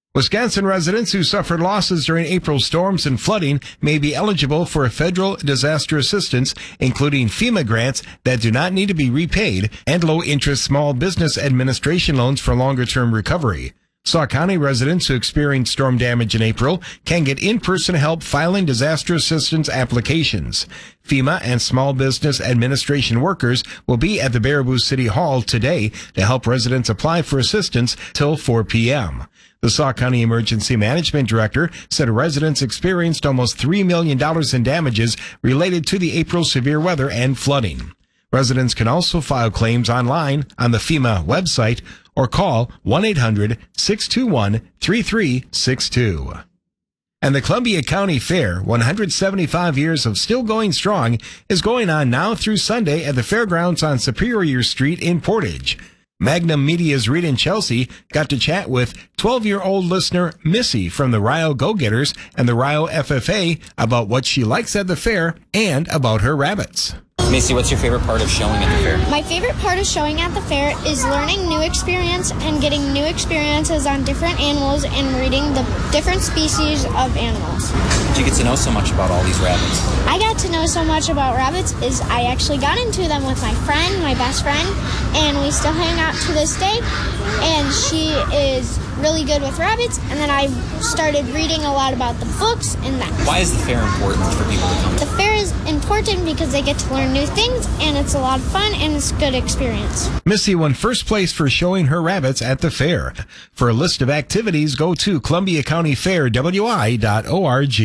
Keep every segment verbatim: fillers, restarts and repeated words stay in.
Wisconsin residents who suffered losses during April storms and flooding may be eligible for federal disaster assistance, including FEMA grants that do not need to be repaid and low-interest small business administration loans for longer-term recovery. Sauk County residents who experienced storm damage in April can get in-person help filing disaster assistance applications. FEMA and small business administration workers will be at the Baraboo City Hall today to help residents apply for assistance till four p.m. The Sauk County Emergency Management Director said residents experienced almost three million dollars in damages related to the April severe weather and flooding. Residents can also file claims online on the FEMA website or call one eight hundred six two one three three six two. And the Columbia County Fair, one hundred seventy-five years of still going strong, is going on now through Sunday at the fairgrounds on Superior Street in Portage. Magnum Media's Reed and Chelsea got to chat with twelve-year-old listener Missy from the Rio Go-Getters and the Rio F F A about what she likes at the fair and about her rabbits. Missy, what's your favorite part of showing at the fair? My favorite part of showing at the fair is learning new experience and getting new experiences on different animals and reading the different species of animals. Did you get to know so much about all these rabbits? I got to know so much about rabbits is I actually got into them with my friend, my best friend, and we still hang out to this day, and she is really good with rabbits, and then I started reading a lot about the books and that. Why is the fair important for people to come? The fair is important because they get to learn new things, and it's a lot of fun, and it's a good experience. Missy won first place for showing her rabbits at the fair. For a list of activities, go to Columbia County Fair W I dot org.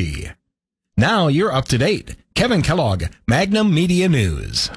Now you're up to date. Kevin Kellogg, Magnum Media News.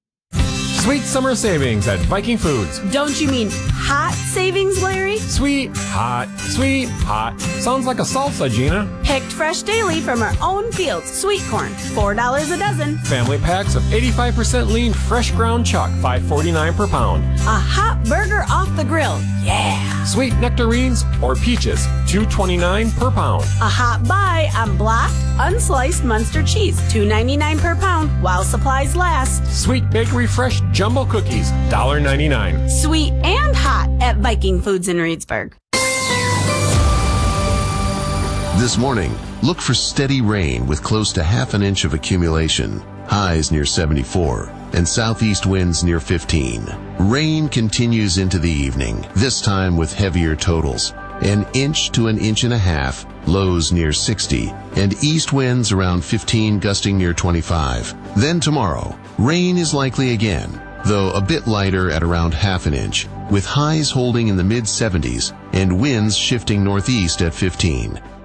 Sweet summer savings at Viking Foods. Don't you mean hot savings, Larry? Sweet, hot, sweet, hot. Sounds like a salsa, Gina. Picked fresh daily from our own fields. Sweet corn, four dollars a dozen. Family packs of eighty-five percent lean fresh ground chuck, five forty-nine per pound. A hot burger off the grill. Yeah. Sweet nectarines or peaches, two twenty-nine per pound. A hot buy on blocked, unsliced Munster cheese, two ninety-nine per pound while supplies last. Sweet bakery fresh jumbo cookies, one ninety-nine. Sweet and hot at Viking Foods in Reedsburg. This morning, look for steady rain with close to half an inch of accumulation, highs near seventy-four, and southeast winds near fifteen. Rain continues into the evening, this time with heavier totals. An inch to an inch and a half, lows near sixty, and east winds around fifteen, gusting near twenty-five. Then tomorrow, rain is likely again, though a bit lighter at around half an inch, with highs holding in the mid seventies and winds shifting northeast at fifteen.